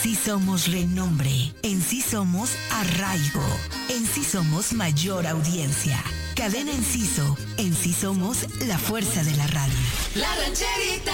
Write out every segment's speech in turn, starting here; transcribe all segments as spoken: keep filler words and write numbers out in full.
Sí somos renombre, en sí somos arraigo, en sí somos mayor audiencia. Cadena Enciso, en sí somos la fuerza de la radio. La Rancherita.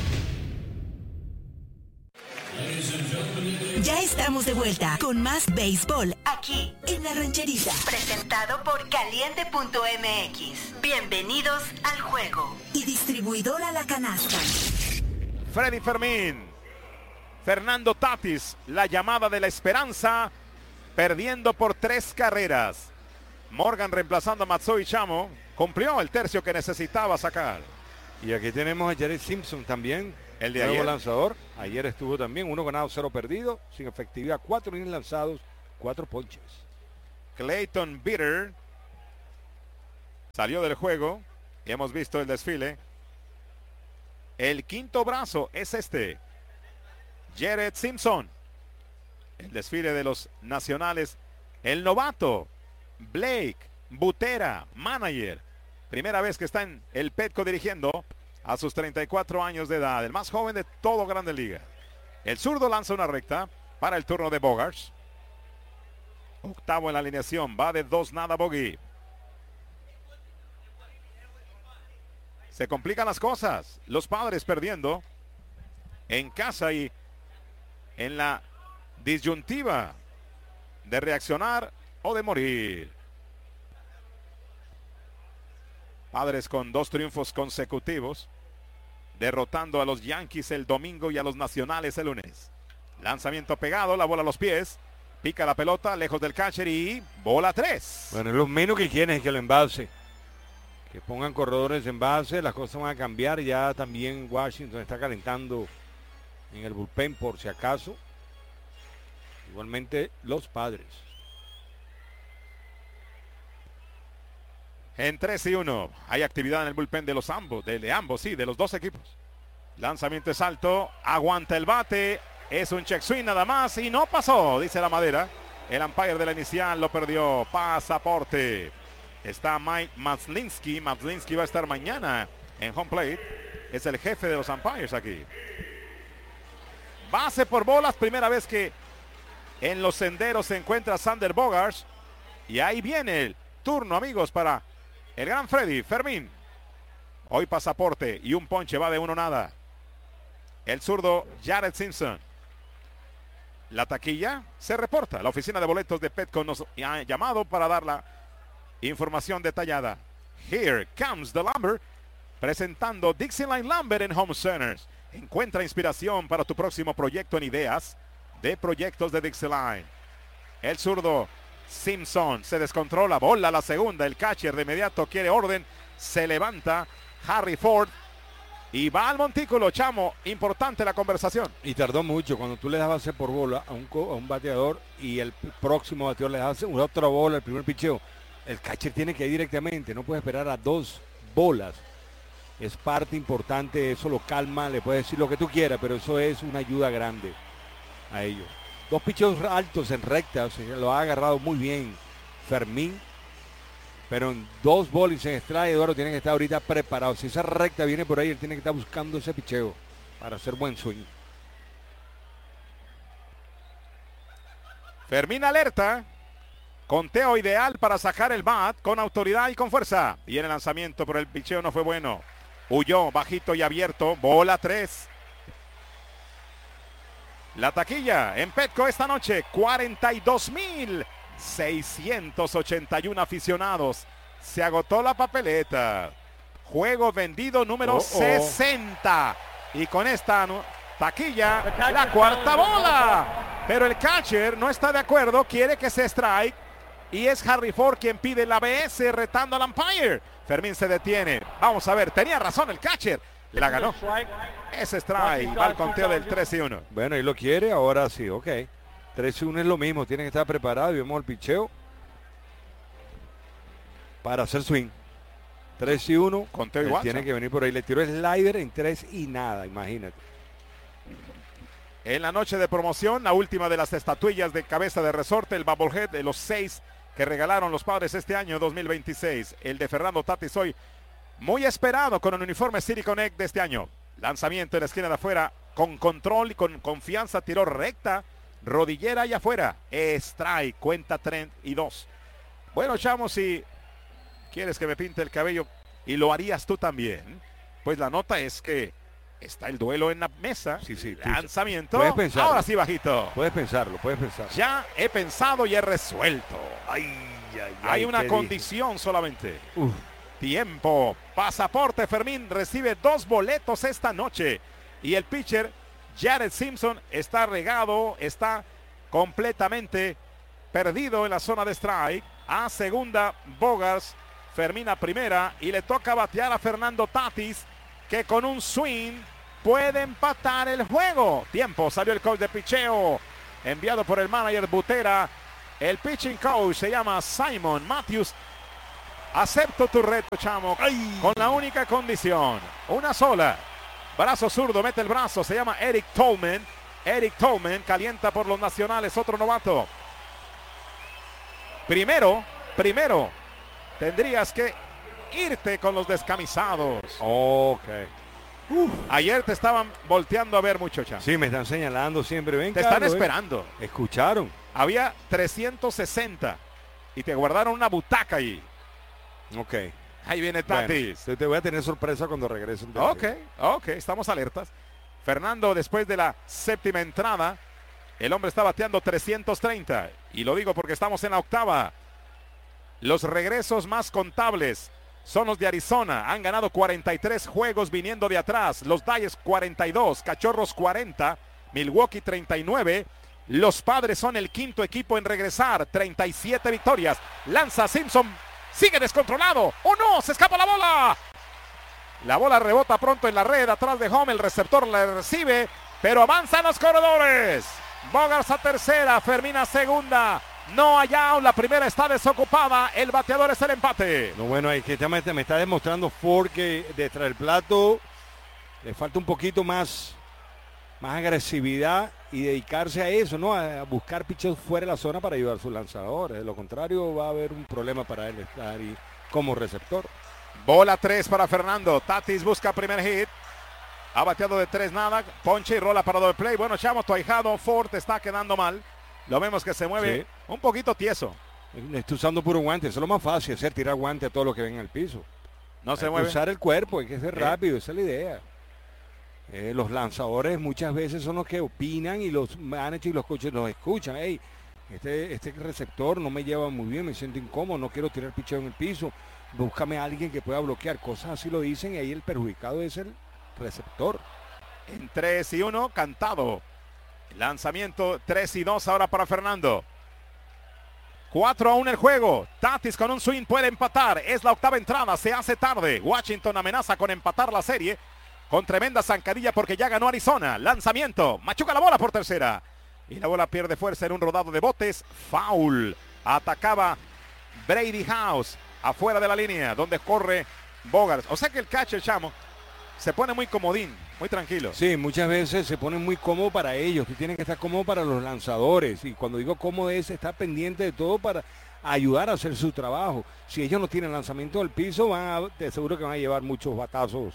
Ya estamos de vuelta con más béisbol aquí en La Rancherita. Presentado por caliente punto m x. Bienvenidos al juego. Y distribuidora La Canasta. Freddy Fermín. Fernando Tatis, la llamada de la esperanza, perdiendo por tres carreras. Morgan reemplazando a Matsui Chamo, cumplió el tercio que necesitaba sacar. Y aquí tenemos a Jared Simpson también, el de nuevo ayer. lanzador. Ayer estuvo también, uno ganado, cero perdido, sin efectividad, cuatro innings lanzados, cuatro ponches. Clayton Bitter salió del juego y hemos visto el desfile. El quinto brazo es este. Jared Simpson. El desfile de los nacionales. El novato Blake Butera, manager. Primera vez que está en el Petco dirigiendo a sus treinta y cuatro años de edad. El más joven de todo Grandes Ligas. El zurdo lanza una recta para el turno de Bogaerts. Octavo en la alineación. Va de dos nada bogey. Se complican las cosas. Los Padres perdiendo en casa y en la disyuntiva de reaccionar o de morir. Padres con dos triunfos consecutivos, derrotando a los Yankees el domingo y a los Nacionales el lunes. Lanzamiento pegado, la bola a los pies, pica la pelota lejos del catcher y bola tres. Bueno, lo menos que quieren es que lo embalse, que pongan corredores en base, las cosas van a cambiar. Ya también Washington está calentando en el bullpen por si acaso. Igualmente los Padres. En tres y uno hay actividad en el bullpen de los ambos, de, de ambos, sí, de los dos equipos. Lanzamiento es alto, aguanta el bate, es un check swing nada más y no pasó, dice la madera. El umpire de la inicial lo perdió. Pasaporte. Está Mike Maslinski. Maslinski va a estar mañana en home plate. Es el jefe de los umpires aquí. Base por bolas, primera vez que en los senderos se encuentra Sander Bogaerts. Y ahí viene el turno, amigos, para el gran Freddy Fermín. Hoy pasaporte y un ponche, va de uno nada. El zurdo Jared Simpson. La taquilla se reporta. La oficina de boletos de Petco nos ha llamado para dar la información detallada. Here comes the Lumber, presentando Dixieline Lumber en Home Centers. Encuentra inspiración para tu próximo proyecto en ideas de proyectos de Dixieline. El zurdo Simpson se descontrola, bola a la segunda. El catcher de inmediato quiere orden, se levanta Harry Ford y va al montículo. Chamo, importante la conversación. Y tardó mucho. Cuando tú le das base por bola a un, a un bateador y el próximo bateador le das una otra bola, el primer picheo, el catcher tiene que ir directamente, no puede esperar a dos bolas. Es parte importante, eso lo calma, le puedes decir lo que tú quieras, pero eso es una ayuda grande a ellos. Dos picheos altos en recta, o sea, lo ha agarrado muy bien Fermín, pero en dos bolas en strike, Eduardo tiene que estar ahorita preparado. Si esa recta viene por ahí, él tiene que estar buscando ese picheo para hacer buen swing. Fermín alerta. Conteo ideal para sacar el bat con autoridad y con fuerza. Y en el lanzamiento, pero el picheo no fue bueno. Huyó bajito y abierto. Bola tres. La taquilla en Petco esta noche. cuarenta y dos mil seiscientos ochenta y uno aficionados. Se agotó la papeleta. Juego vendido número oh, oh. sesenta. Y con esta taquilla, la cuarta bola. Pero el catcher no está de acuerdo. Quiere que se strike. Y es Harry Ford quien pide la B S retando al umpire. Fermín se detiene. Vamos a ver, tenía razón el catcher. La ganó. Ese strike. Va al conteo del tres y uno. Bueno, y lo quiere, ahora sí, ok. tres y uno es lo mismo, tiene que estar preparado. Y vemos el picheo para hacer swing. tres y uno. Conteo igual. Tiene que venir por ahí. Le tiró el slider en tres y nada, imagínate. En la noche de promoción, la última de las estatuillas de cabeza de resorte, el Bubblehead de los seis que regalaron los Padres este año dos mil veintiséis. El de Fernando Tatis hoy muy esperado con el uniforme City Connect de este año. Lanzamiento en la esquina de afuera, con control y con confianza, tiró recta, rodillera y afuera. Strike, cuenta treinta y dos. Bueno, chamo, si quieres que me pinte el cabello y lo harías tú también, pues la nota es que está el duelo en la mesa. Sí, sí. Lanzamiento. Puedes pensarlo. Ahora sí, bajito. Puedes pensarlo, puedes pensar. Ya he pensado y he resuelto. Ay, ay, ay, Hay una ¿qué condición dije? solamente. Uf. Tiempo. Pasaporte Fermín recibe dos boletos esta noche. Y el pitcher Jared Simpson está regado, está completamente perdido en la zona de strike. A segunda, Bogaerts. Fermín a primera y le toca batear a Fernando Tatis, que con un swing puede empatar el juego. Tiempo, salió el coach de picheo, enviado por el manager Butera. El pitching coach se llama Simon Matthews. Acepto tu reto, chamo, Ay. con la única condición, una sola. Brazo zurdo, mete el brazo, se llama Eric Tolman. Eric Tolman calienta por los nacionales, otro novato. Primero, primero, tendrías que irte con los descamisados. Ok. Uf. Ayer te estaban volteando a ver, muchacha. Sí, me están señalando siempre. Ven, Te Carlos, están ven. esperando. Escucharon. Había trescientos sesenta y te guardaron una butaca ahí. Ok. Ahí viene Bueno, Tatis. te voy a tener sorpresa cuando regresen. Ok, ok, estamos alertas. Fernando, después de la séptima entrada, el hombre está bateando trescientos treinta. Y lo digo porque estamos en la octava. Los regresos más contables son los de Arizona. Han ganado cuarenta y tres juegos viniendo de atrás. Los Dodgers cuarenta y dos, Cachorros cuarenta, Milwaukee treinta y nueve. Los Padres son el quinto equipo en regresar, treinta y siete victorias. Lanza Simpson, sigue descontrolado. ¡Oh no! ¡Se escapa la bola! La bola rebota pronto en la red atrás de home. El receptor la recibe, pero avanzan los corredores. Bogaerts a tercera, Fermín a segunda. No hay out, la primera está desocupada. El bateador es el empate. No, bueno, hay que me, me está demostrando Ford que detrás del plato le falta un poquito más, más agresividad y dedicarse a eso, ¿no? A, a buscar picheos fuera de la zona para ayudar a sus lanzadores. De lo contrario, va a haber un problema para él estar ahí como receptor. Bola tres para Fernando. Tatis busca primer hit. Ha bateado de tres nada. Ponche y rola para doble play. Bueno, chamo, tu ahijado Ford está quedando mal. Lo vemos que se mueve Sí. un poquito tieso. Está usando puro guante. Eso es lo más fácil, hacer tirar guante a todo lo que ven en el piso. No Hay se que mueve. usar el cuerpo, hay que ser Eh. rápido, esa es la idea. Eh, los lanzadores muchas veces son los que opinan y los managers y los coaches los escuchan. Hey, este, este receptor no me lleva muy bien, me siento incómodo, no quiero tirar picheo en el piso. Búscame a alguien que pueda bloquear. Cosas así lo dicen y ahí el perjudicado es el receptor. En tres y uno, cantado. Lanzamiento tres y dos ahora para Fernando. cuatro a uno el juego. Tatis con un swing puede empatar. Es la octava entrada, se hace tarde. Washington amenaza con empatar la serie. Con tremenda zancadilla porque ya ganó Arizona. Lanzamiento. Machuca la bola por tercera. Y la bola pierde fuerza en un rodado de botes. Foul. Atacaba Brady House. Afuera de la línea donde corre Bogaerts. O sea que el catcher, chamo, se pone muy comodín, muy tranquilo. Sí, muchas veces se ponen muy cómodo para ellos. Tú tienes que estar cómodo para los lanzadores. Y cuando digo cómodo es estar pendiente de todo para ayudar a hacer su trabajo. Si ellos no tienen lanzamiento del piso, van a, te aseguro que van a llevar muchos batazos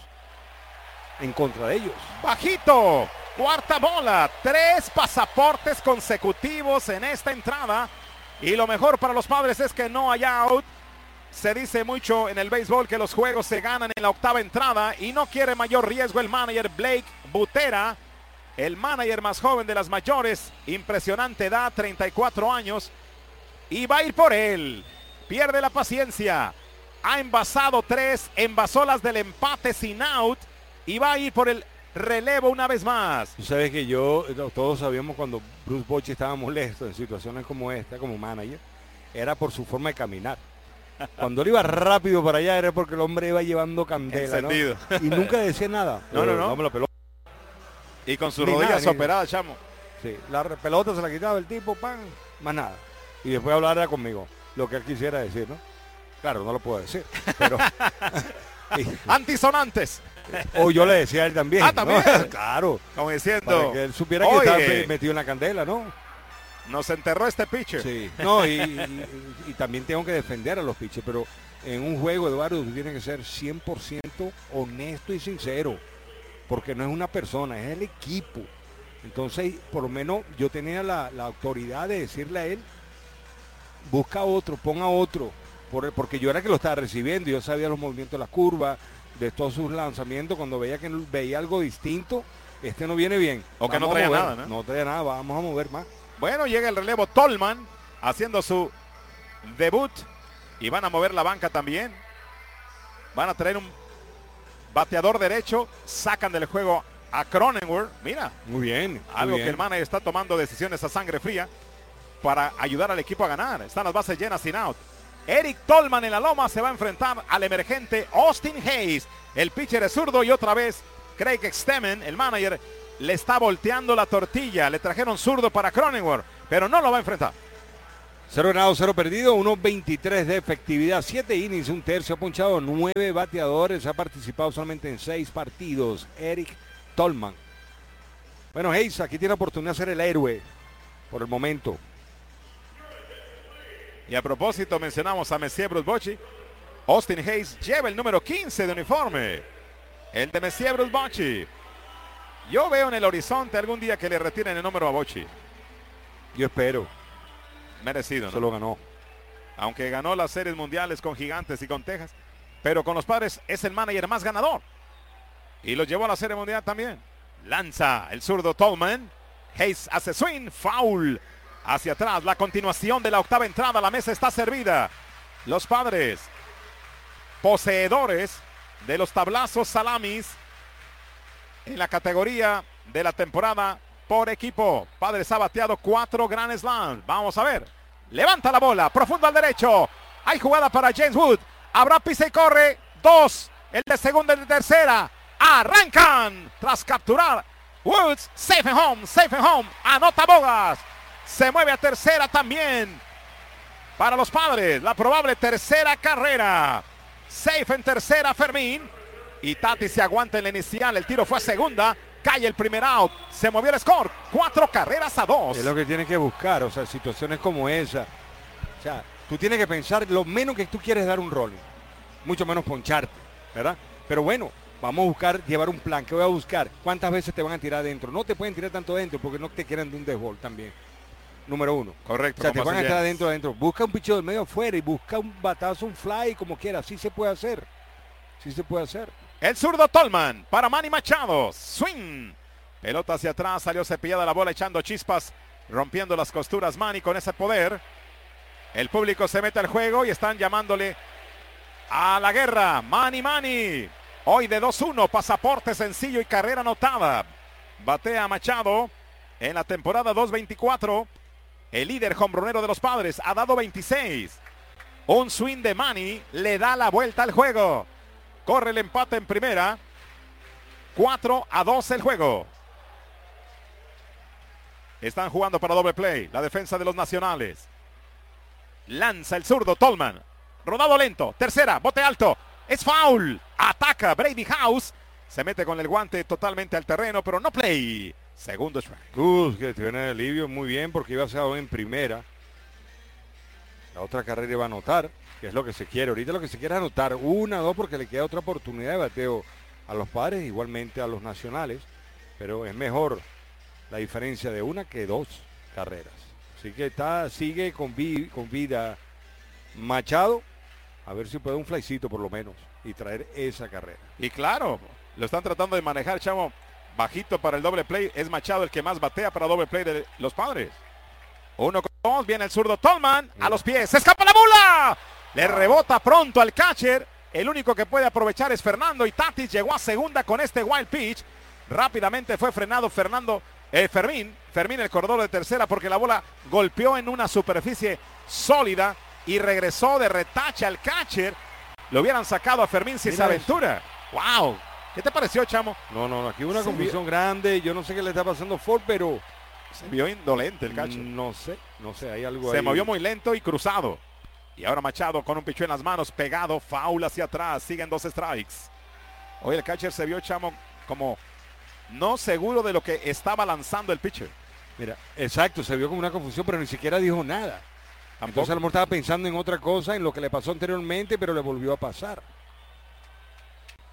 en contra de ellos. Bajito, cuarta bola, tres pasaportes consecutivos en esta entrada. Y lo mejor para los Padres es que no hay out. Se dice mucho en el béisbol que los juegos se ganan en la octava entrada y no quiere mayor riesgo el manager Blake Butera, el manager más joven de las mayores, impresionante edad, treinta y cuatro años, y va a ir por él. Pierde la paciencia, ha envasado tres, envasó las del empate sin out y va a ir por el relevo una vez más. Tú sabes que yo, todos sabíamos cuando Bruce Bochy estaba molesto en situaciones como esta, como manager, era por su forma de caminar. Cuando él iba rápido para allá era porque el hombre iba llevando candela, ¿no? Encendido. Y nunca decía nada. No, no, no. No me lo peló. Y con sus Ni rodillas nada, ni- operadas, chamo. Sí, la re- pelota se la quitaba el tipo, pan, más nada. Y después hablara conmigo, lo que él quisiera decir, ¿no? Claro, no lo puedo decir, pero... y- Antisonantes, o yo le decía a él también, Ah, ¿no? también. Claro, como para diciendo, que él supiera que oye, estaba pe- metido en la candela, ¿no? nos enterró este pitcher. Sí, no, y, y- y también tengo que defender a los pitchers, pero en un juego, Eduardo, tú tienes que ser cien por ciento honesto y sincero. porque no es una persona, es el equipo. Entonces, por lo menos yo tenía la, la autoridad de decirle a él, busca otro, ponga otro, por el, porque yo era que lo estaba recibiendo, yo sabía los movimientos de la curva, de todos sus lanzamientos, cuando veía que veía algo distinto, este no viene bien. O que no traía nada, ¿no? No traía nada, vamos a mover más. Bueno, llega el relevo Tolman, haciendo su debut, y van a mover la banca también. Van a traer un bateador derecho, sacan del juego a Cronenworth. Mira, muy bien, muy algo bien. que el manager está tomando decisiones a sangre fría para ayudar al equipo a ganar. Están las bases llenas sin out. Eric Tolman en la loma se va a enfrentar al emergente Austin Hayes. El pitcher es zurdo y otra vez Craig Stemmen, el manager, le está volteando la tortilla. Le trajeron zurdo para Cronenworth, pero no lo va a enfrentar. Cero ganado, cero perdido, uno veintitrés de efectividad, siete innings, un tercio, ha ponchado nueve bateadores, ha participado solamente en seis partidos. Eric Tolman. Bueno, Hayes aquí tiene la oportunidad de ser el héroe por el momento. Y a propósito, mencionamos a Messier Bruce Bochy. Austin Hayes lleva el número quince de uniforme. El de Messier Bruce Bochy. Yo veo en el horizonte algún día que le retiren el número a Bochy. Yo espero. Merecido, ¿no? Se lo ganó. Aunque ganó las series mundiales con Gigantes y con Texas, pero con los Padres es el manager más ganador. Y lo llevó a la serie mundial también. Lanza el zurdo Tolman. Hayes hace swing, foul. Hacia atrás, la continuación de la octava entrada. La mesa está servida. Los Padres, poseedores de los tablazos salamis en la categoría de la temporada por equipo. Padres ha bateado cuatro Grand Slams. Vamos a ver. Levanta la bola, profundo al derecho. Hay jugada para James Wood. Habrá pisa y corre. Dos. El de segunda y el de tercera. Arrancan tras capturar. Woods, safe and home, safe and home. Anota Bogas. Se mueve a tercera también. Para los Padres, la probable tercera carrera. Safe en tercera Fermín. Y Tati se aguanta en la inicial. El tiro fue a segunda. Cae el primer out. Se movió el score. Cuatro carreras a dos. Es lo que tienes que buscar. O sea, situaciones como esa. O sea, tú tienes que pensar lo menos que tú quieres dar un rol. Mucho menos poncharte, ¿verdad? Pero bueno, vamos a buscar, llevar un plan. ¿Qué voy a buscar? ¿Cuántas veces te van a tirar adentro? No te pueden tirar tanto adentro porque no te quieren de un desbol también. Número uno. Correcto. O sea, te van a estar adentro, adentro. Busca un picheo del medio afuera y busca un batazo, un fly, como quieras. Sí se puede hacer. Sí se puede hacer. El zurdo Tolman para Manny Machado. Swing. Pelota hacia atrás. Salió cepillada la bola echando chispas. Rompiendo las costuras Manny con ese poder. El público se mete al juego y están llamándole a la guerra. Manny Manny. Hoy de dos uno. Pasaporte sencillo y carrera anotada. Batea Machado en la temporada dos veinticuatro. El líder hombronero de los Padres ha dado veintiséis. Un swing de Manny le da la vuelta al juego. Corre el empate en primera. cuatro a dos el juego. Están jugando para doble play. La defensa de los nacionales. Lanza el zurdo Tolman. Rodado lento. Tercera. Bote alto. Es foul. Ataca Brady House. Se mete con el guante totalmente al terreno, pero no play. Segundo strike. Uh, que tiene el alivio muy bien porque iba a ser en primera. La otra carrera iba a anotar, que es lo que se quiere. Ahorita lo que se quiere es anotar una, dos, porque le queda otra oportunidad de bateo a los Padres, igualmente a los nacionales. Pero es mejor la diferencia de una que dos carreras. Así que está, sigue con, vi, con vida Machado. A ver si puede un flycito por lo menos y traer esa carrera. Y claro, lo están tratando de manejar, chavo. Bajito para el doble play. Es Machado el que más batea para doble play de los Padres. Uno con dos. Viene el zurdo Tolman. A los pies. ¡Se escapa la bola! Le rebota pronto al catcher. El único que puede aprovechar es Fernando. Y Tatis llegó a segunda con este wild pitch. Rápidamente fue frenado Fernando eh, Fermín. Fermín el corredor de tercera porque la bola golpeó en una superficie sólida y regresó de retache al catcher. Lo hubieran sacado a Fermín sin esa aventura. ¡Wow! ¿Qué te pareció, chamo? No, no, aquí una confusión grande. Yo no sé qué le está pasando a Ford, pero se vio indolente el catcher. No sé, no sé, hay algo Se ahí. movió muy lento y cruzado. Y ahora Machado con un pichón en las manos, pegado, foul hacia atrás. Siguen dos strikes. Hoy el catcher se vio, chamo, como no seguro de lo que estaba lanzando el pitcher. Mira, exacto, se vio como una confusión, pero ni siquiera dijo nada. Tampoco. Entonces a lo mejor estaba pensando en otra cosa, en lo que le pasó anteriormente, pero le volvió a pasar.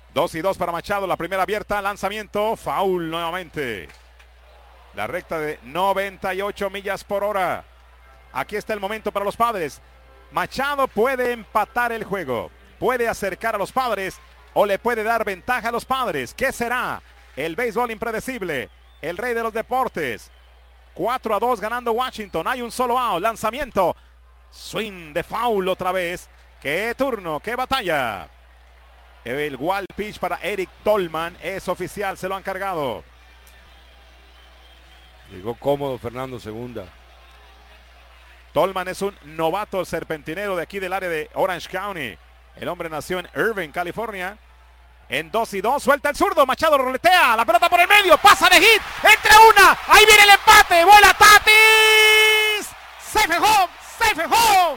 Dos y dos para Machado, la primera abierta, lanzamiento, foul nuevamente. La recta de noventa y ocho millas por hora. Aquí está el momento para los Padres. Machado puede empatar el juego, puede acercar a los Padres o le puede dar ventaja a los Padres. ¿Qué será? El béisbol impredecible, el rey de los deportes. cuatro a dos ganando Washington, hay un solo out, lanzamiento, swing de foul otra vez. ¡Qué turno, qué batalla! El wild pitch para Eric Tolman es oficial, se lo han cargado. Llegó cómodo Fernando segunda. Tolman es un novato serpentinero de aquí del área de Orange County. El hombre nació en Irvine, California. En dos y dos, suelta el zurdo, Machado roletea, la pelota por el medio, pasa de hit, entre una, ahí viene el empate, vuela Tatis, safe and home, safe and home.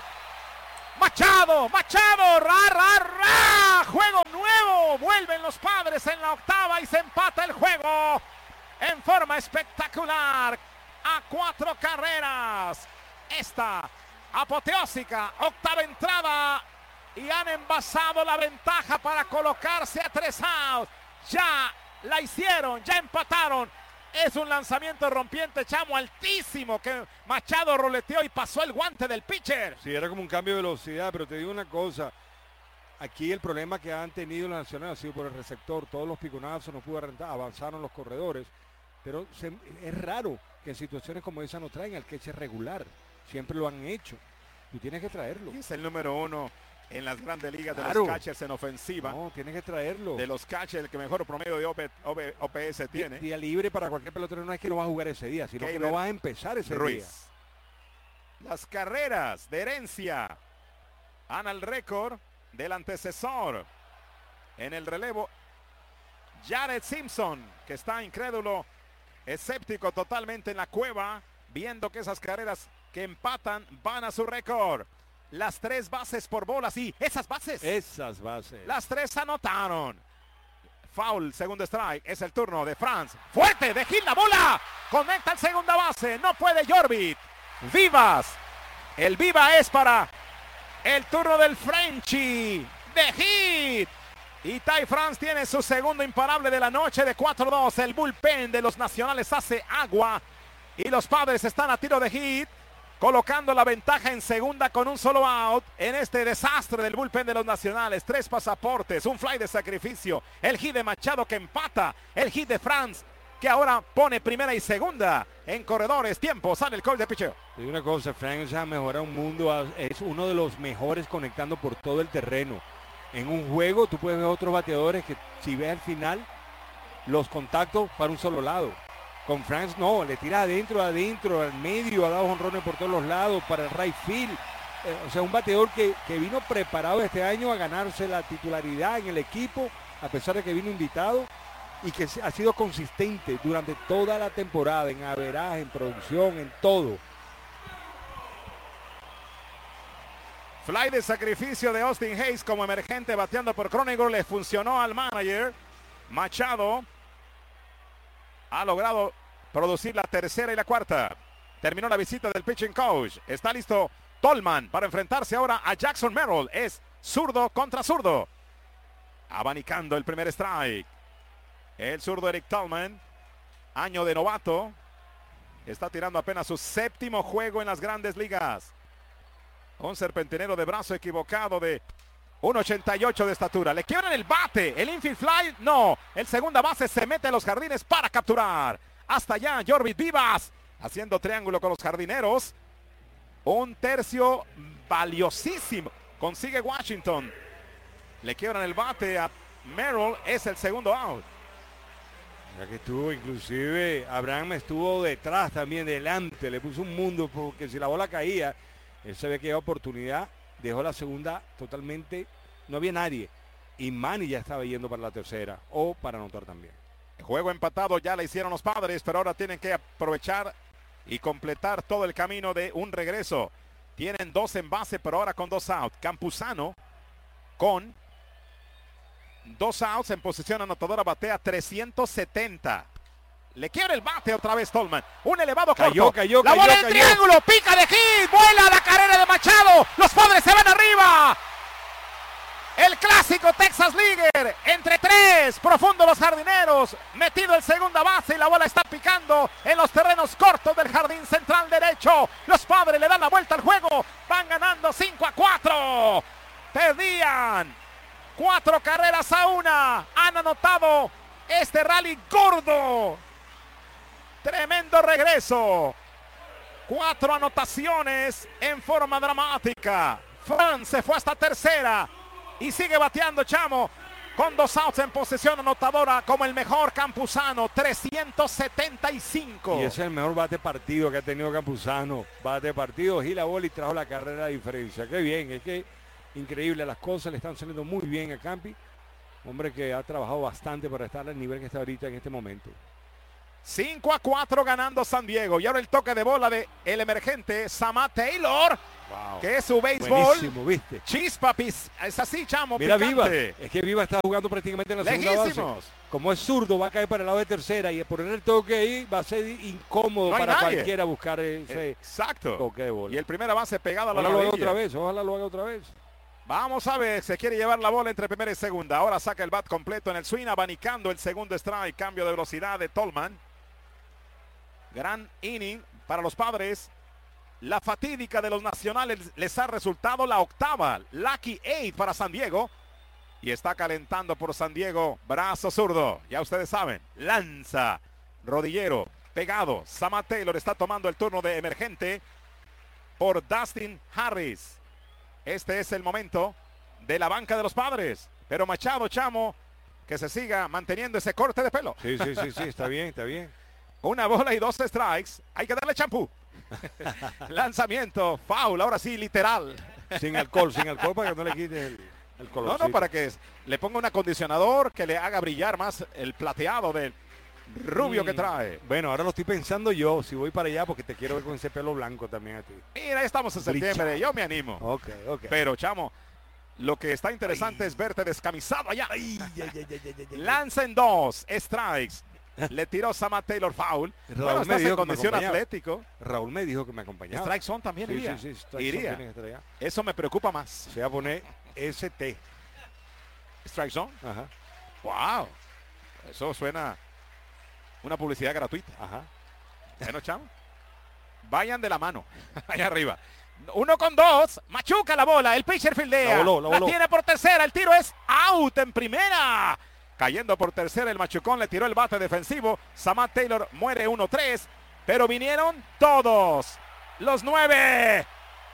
Machado, Machado, ra, ra, ra, juego nuevo, vuelven los Padres en la octava y se empata el juego en forma espectacular a cuatro carreras. Esta apoteósica octava entrada y han envasado la ventaja para colocarse a tres outs. Ya la hicieron, ya empataron. Es un lanzamiento rompiente, chamo, altísimo que Machado roleteó y pasó el guante del pitcher. Sí, era como un cambio de velocidad, pero te digo una cosa. Aquí el problema que han tenido los nacionales ha sido por el receptor. Todos los piconazos no pudo rentar, avanzaron los corredores. Pero se, es raro que en situaciones como esa no traigan al catcher regular. Siempre lo han hecho. Tú tienes que traerlo. Es el número uno en las grandes ligas, claro, de los catchers en ofensiva. No, tienes que traerlo. De los catchers, el que mejor promedio de O P S tiene. Día libre para cualquier pelotero, no es que no va a jugar ese día, sino Keiber que no va a empezar ese Ruiz. día. Las carreras de herencia han al récord del antecesor. En el relevo, Jared Simpson, que está incrédulo, escéptico totalmente en la cueva, viendo que esas carreras que empatan van a su récord. Las tres bases por bola, sí, esas bases. Esas bases. Las tres anotaron. Foul, segundo strike, es el turno de Franz. Fuerte, de Gil la bola. Conecta el segunda base, no puede Jorbit. Vivas. El viva es para el turno del Frenchy. De Hit. Y Ty France tiene su segundo imparable de la noche de cuatro dos. El bullpen de los Nacionales hace agua. Y los Padres están a tiro de hit, colocando la ventaja en segunda con un solo out en este desastre del bullpen de los Nacionales. Tres pasaportes, un fly de sacrificio, el hit de Machado que empata, el hit de Franz que ahora pone primera y segunda en corredores. Tiempo, sale el call de picheo. Y una cosa, Franz ha mejorado un mundo, es uno de los mejores conectando por todo el terreno. En un juego tú puedes ver otros bateadores que si ves al final los contactos para un solo lado. Con Franz no, le tira adentro, adentro, al medio, ha dado jonrones por todos los lados, para el right field. Eh, o sea, un bateador que, que vino preparado este año a ganarse la titularidad en el equipo, a pesar de que vino invitado, y que ha sido consistente durante toda la temporada, en averaje, en producción, en todo. Fly de sacrificio de Austin Hayes como emergente bateando por Cronenworth, le funcionó al manager. Machado ha logrado producir la tercera y la cuarta. Terminó la visita del pitching coach. Está listo Tolman para enfrentarse ahora a Jackson Merrill. Es zurdo contra zurdo. Abanicando el primer strike. El zurdo Eric Tolman, año de novato. Está tirando apenas su séptimo juego en las grandes ligas. Un serpentinero de brazo equivocado de uno ochenta y ocho de estatura. Le quiebran el bate. El infield fly, no. El segunda base se mete a los jardines para capturar. Hasta allá, Jorbit Vivas haciendo triángulo con los jardineros. Un tercio valiosísimo. Consigue Washington. Le quiebran el bate a Merrill. Es el segundo out. Ya que estuvo, inclusive, Abraham estuvo detrás también, delante. Le puso un mundo porque si la bola caía, él se ve que había oportunidad. Dejó la segunda totalmente, no había nadie. Y Manny ya estaba yendo para la tercera o para anotar también. El juego empatado ya le hicieron los Padres, pero ahora tienen que aprovechar y completar todo el camino de un regreso. Tienen dos en base, pero ahora con dos outs. Campuzano con dos outs en posición anotadora batea trescientos setenta. Le quiebra el bate otra vez Tolman. Un elevado cayó, corto. Cayó, la cayó, bola cayó, en triángulo. Pica de hit. Vuela la carrera de Machado. Los Padres se van arriba. El clásico Texas Leaguer, entre tres, profundo los jardineros, metido el segunda base y la bola está picando en los terrenos cortos del jardín central derecho. Los Padres le dan la vuelta al juego, van ganando cinco a cuatro. Perdían cuatro carreras a una, han anotado este rally gordo. Tremendo regreso. Cuatro anotaciones en forma dramática. Fran se fue hasta tercera y sigue bateando Chamo con dos outs en posesión anotadora como el mejor Campuzano, trescientos setenta y cinco. Y ese es el mejor bate partido que ha tenido Campuzano. Bate partido, gira bola y trajo la carrera de diferencia. Qué bien, es que increíble, las cosas le están saliendo muy bien a Campi. Hombre que ha trabajado bastante para estar al nivel que está ahorita en este momento. cinco a cuatro ganando San Diego. Y ahora el toque de bola de el emergente Samad Taylor. Wow. Que es su béisbol. Buenísimo, ¿viste? Chispa, pis, es así, Chamo. Mira, picante. Viva. Es que Viva está jugando prácticamente en la segunda Lejísimos. base. Como es zurdo, va a caer para el lado de tercera y poner el toque ahí va a ser incómodo no para nadie. cualquiera buscar ese Exacto. toque de bola. Y el primera base pegada a la Ojalá lo haga rodilla. otra vez, ojalá lo haga otra vez. Vamos a ver, se quiere llevar la bola entre primera y segunda. Ahora saca el bat completo en el swing, abanicando el segundo strike. Cambio de velocidad de Tolman. Gran inning para los Padres. La fatídica de los nacionales les ha resultado la octava. Lucky eight para San Diego. Y está calentando por San Diego. Brazo zurdo. Ya ustedes saben. Lanza. Rodillero. Pegado. Samad Taylor está tomando el turno de emergente por Dustin Harris. Este es el momento de la banca de los Padres. Pero Machado, Chamo, que se siga manteniendo ese corte de pelo. Sí, sí, sí, sí, está bien, está bien. Una bola y dos strikes. Hay que darle champú. Lanzamiento, foul, ahora sí, literal. Sin alcohol, sin alcohol para que no le quite el, el color. No, no, para que le ponga un acondicionador que le haga brillar más el plateado del rubio mm. que trae. Bueno, ahora lo estoy pensando yo, si voy para allá, porque te quiero ver con ese pelo blanco también a ti. Mira, estamos en septiembre, Bricha. Yo me animo. Ok, ok. Pero, Chamo, lo que está interesante ay. es verte descamisado allá. Ay, ay, ay, ay, ay, ay, Lanza en dos, strikes. Le tiró Samad Taylor foul. Raúl bueno, me dijo en condición atlético. Raúl me dijo que me acompañaba. Strike zone también sí, iría. Sí, sí, strike iría. Zone Eso me preocupa más. Se va a poner S T. Strike zone. Ajá. Wow. Eso suena una publicidad gratuita. Ajá. Bueno, Chamo. Vayan de la mano. Allá arriba. Uno con dos. Machuca la bola. El pitcher fildea. La voló, la voló. La tiene por tercera. El tiro es out en primera. Cayendo por tercera el machucón, le tiró el bate defensivo. Samad Taylor muere uno tres. Pero vinieron todos. Los nueve.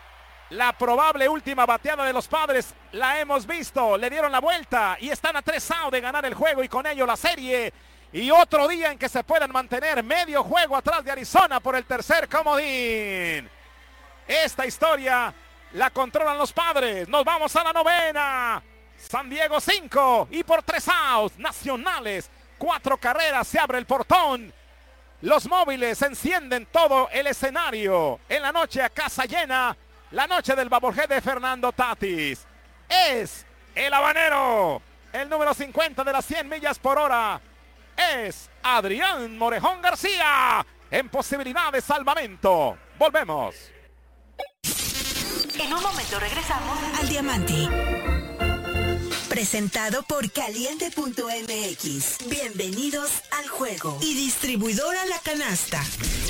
La probable última bateada de los Padres la hemos visto. Le dieron la vuelta y están a tres outs de ganar el juego y con ello la serie. Y otro día en que se puedan mantener medio juego atrás de Arizona por el tercer comodín. Esta historia la controlan los Padres. Nos vamos a la novena. San Diego cinco y por tres outs. Nacionales, cuatro carreras, se abre el portón. Los móviles encienden todo el escenario. En la noche a casa llena, la noche del Bobblehead de Fernando Tatis. Es el habanero, el número cincuenta de las cien millas por hora. Es Adrián Morejón García en posibilidad de salvamento. Volvemos. En un momento regresamos al Diamante. Presentado por Caliente punto M X. Bienvenidos al juego. Y distribuidora La Canasta.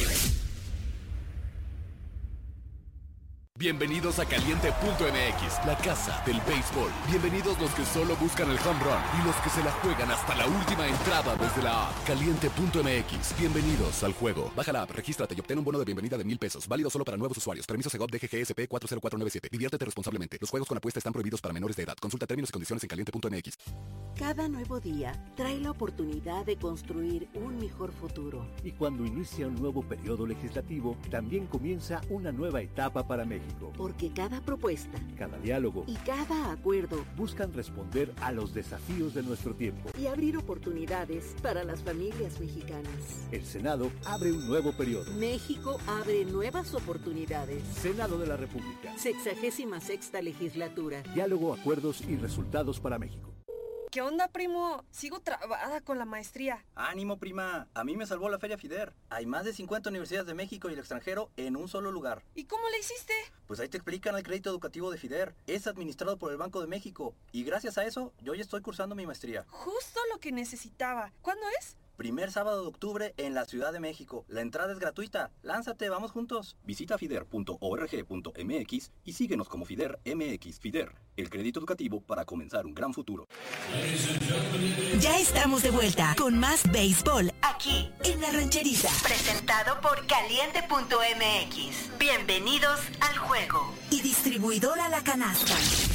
Bienvenidos a Caliente punto M X, la casa del béisbol. Bienvenidos los que solo buscan el home run y los que se la juegan hasta la última entrada desde la app. Caliente punto M X, bienvenidos al juego. Baja la app, regístrate y obtén un bono de bienvenida de mil pesos. Válido solo para nuevos usuarios. Permiso Segov D G G S P cuatro cero cuatro nueve siete. Diviértete responsablemente. Los juegos con apuesta están prohibidos para menores de edad. Consulta términos y condiciones en Caliente punto M X. Cada nuevo día trae la oportunidad de construir un mejor futuro. Y cuando inicia un nuevo periodo legislativo, también comienza una nueva etapa para México. Porque cada propuesta, cada diálogo y cada acuerdo buscan responder a los desafíos de nuestro tiempo y abrir oportunidades para las familias mexicanas. El Senado abre un nuevo periodo. México abre nuevas oportunidades. Senado de la República. Sexagésima sexta legislatura. Diálogo, acuerdos y resultados para México. ¿Qué onda, primo? Sigo trabada con la maestría. Ánimo, prima. A mí me salvó la Feria FIDER. Hay más de cincuenta universidades de México y el extranjero en un solo lugar. ¿Y cómo le hiciste? Pues ahí te explican el crédito educativo de FIDER. Es administrado por el Banco de México. Y gracias a eso, yo ya estoy cursando mi maestría. Justo lo que necesitaba. ¿Cuándo es? Primer sábado de octubre en la Ciudad de México. La entrada es gratuita. Lánzate, vamos juntos. Visita fider punto org punto mx y síguenos como FIDER M X. FIDER, el crédito educativo para comenzar un gran futuro. Ya estamos de vuelta con más béisbol aquí en La Rancherita. Presentado por Caliente punto m x. Bienvenidos al juego. Y distribuidora La Canasta.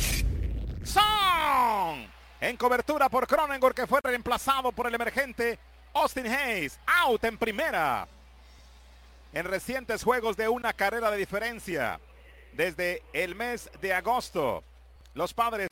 ¡Son! En cobertura por Cronenworth, que fue reemplazado por el emergente Austin Hayes, out en primera. En recientes juegos de una carrera de diferencia, desde el mes de agosto, los Padres,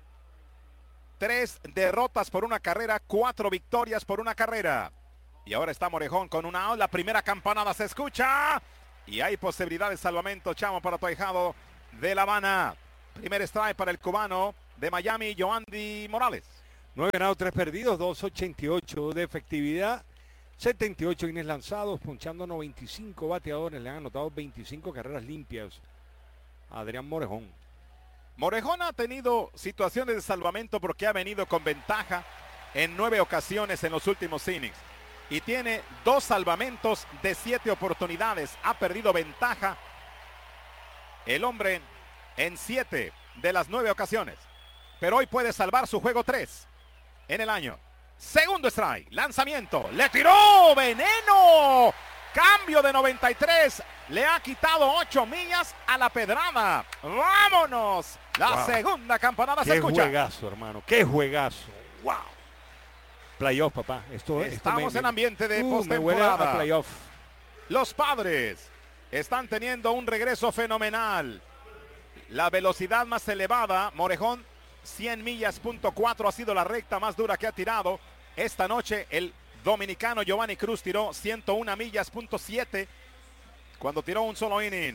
tres derrotas por una carrera, cuatro victorias por una carrera. Y ahora está Morejón con una out. La primera campanada se escucha. Y hay posibilidad de salvamento, Chamo, para tu ahijado de La Habana. Primer strike para el cubano de Miami, Yoandy Morales. nueve ganados, tres perdidos, dos ochenta y ocho de efectividad, setenta y ocho innings lanzados, ponchando noventa y cinco bateadores, le han anotado veinticinco carreras limpias a Adrián Morejón. Morejón ha tenido situaciones de salvamento porque ha venido con ventaja en nueve ocasiones en los últimos innings. Y tiene dos salvamentos de siete oportunidades. Ha perdido ventaja el hombre en siete de las nueve ocasiones. Pero hoy puede salvar su juego tres. En el año. Segundo strike. Lanzamiento. Le tiró veneno. Cambio de noventa y tres. Le ha quitado ocho millas a la pedrada. ¡Vámonos! La wow. segunda campanada Qué se escucha. Qué juegazo, hermano. Qué juegazo. ¡Wow! Playoff, papá. Esto, Estamos esto me, en ambiente de uh, postemporada. Playoff. Los Padres están teniendo un regreso fenomenal. La velocidad más elevada. Morejón, cien millas punto cuatro ha sido la recta más dura que ha tirado. Esta noche el dominicano Giovanni Cruz tiró ciento una millas punto siete cuando tiró un solo inning.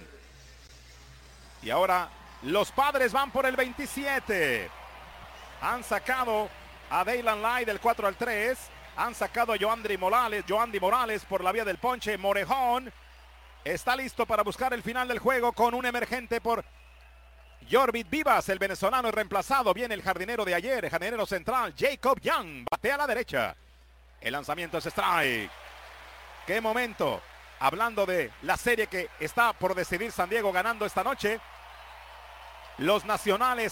Y ahora los Padres van por el veintisiete. Han sacado a Daylan Lai del cuatro al tres. Han sacado a Yoandy Morales, Yoandy Morales por la vía del ponche. Morejón está listo para buscar el final del juego con un emergente por Yorbit Vivas, el venezolano, es reemplazado. Viene el jardinero de ayer, el jardinero central, Jacob Young, batea a la derecha. El lanzamiento es strike. ¡Qué momento! Hablando de la serie que está por decidir San Diego ganando esta noche. Los Nacionales,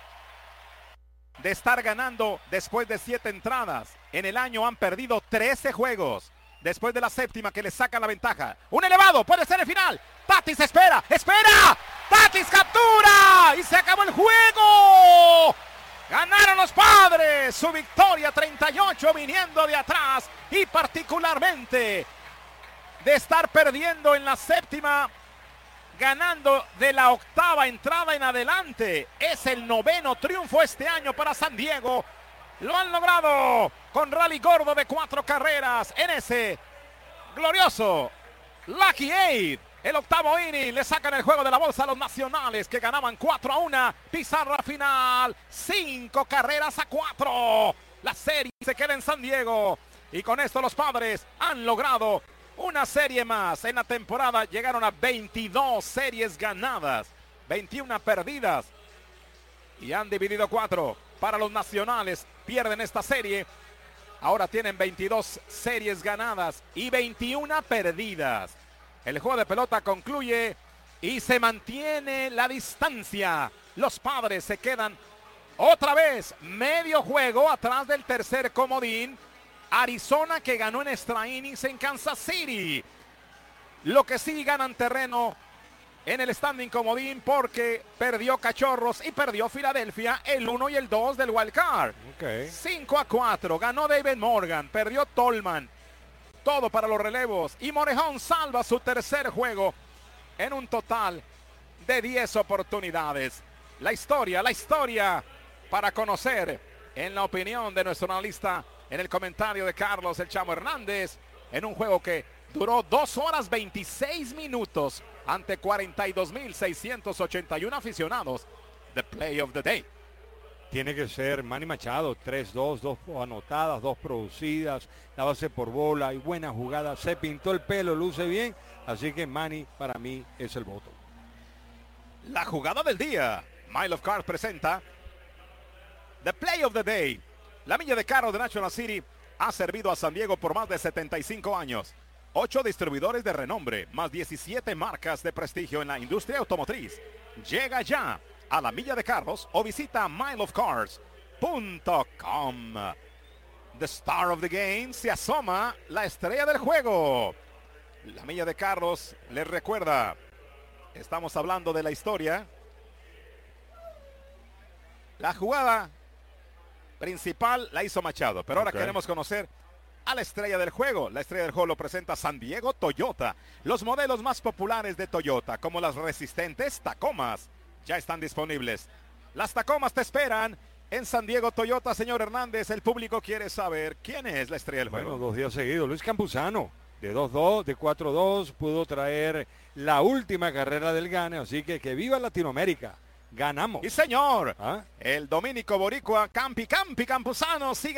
de estar ganando después de siete entradas en el año, han perdido trece juegos. Después de la séptima que le saca la ventaja. Un elevado, puede ser el final. Tatis espera, espera. Tatis captura y se acabó el juego. Ganaron los Padres su victoria treinta y ocho viniendo de atrás y particularmente de estar perdiendo en la séptima, ganando de la octava entrada en adelante. Es el noveno triunfo este año para San Diego. Lo han logrado con rally gordo de cuatro carreras en ese glorioso Lucky Eight. El octavo inning, le sacan el juego de la bolsa a los Nacionales que ganaban cuatro a uno. Pizarra final, cinco carreras a cuatro. La serie se queda en San Diego. Y con esto los Padres han logrado una serie más. En la temporada llegaron a veintidós series ganadas, veintiuna perdidas. Y han dividido cuatro. Para los Nacionales, pierden esta serie. Ahora tienen veintidós series ganadas y veintiuna perdidas. El juego de pelota concluye y se mantiene la distancia. Los Padres se quedan otra vez medio juego atrás del tercer comodín. Arizona, que ganó en extra innings en Kansas City. Lo que sí ganan terreno en el standing comodín porque perdió Cachorros y perdió Filadelfia el uno y el dos del wild card. Okay. cinco a cuatro. Ganó David Morgan, perdió Tolman. Todo para los relevos. Y Morejón salva su tercer juego en un total de diez oportunidades. La historia, la historia para conocer en la opinión de nuestro analista, en el comentario de Carlos El Chamo Hernández, en un juego que duró dos horas veintiséis minutos ante cuarenta y dos mil seiscientos ochenta y uno aficionados. The play of the day. tiene que ser Manny Machado, tres dos, dos anotadas, dos producidas, la base por bola y buena jugada, se pintó el pelo, luce bien, así que Manny para mí es el voto. La jugada del día. Mile of Cars presenta The Play of the Day. La milla de carro de National City ha servido a San Diego por más de setenta y cinco años. Ocho distribuidores de renombre, más diecisiete marcas de prestigio en la industria automotriz. Llega ya a la milla de carros o visita mile of cars punto com. The star of the game, se asoma la estrella del juego. La milla de carros les recuerda, estamos hablando de la historia. La jugada principal la hizo Machado, pero ahora Okay. queremos conocer a la estrella del juego. La estrella del juego lo presenta San Diego Toyota. Los modelos más populares de Toyota, como las resistentes Tacomas, ya están disponibles. Las Tacomas te esperan en San Diego Toyota. Señor Hernández, el público quiere saber quién es la estrella del juego. Bueno, dos días seguidos. Luis Campuzano, de dos dos, de cuatro dos, pudo traer la última carrera del Gane, así que que viva Latinoamérica. Ganamos. Y señor, ¿Ah? el dominico boricua Campi Campi Campuzano sigue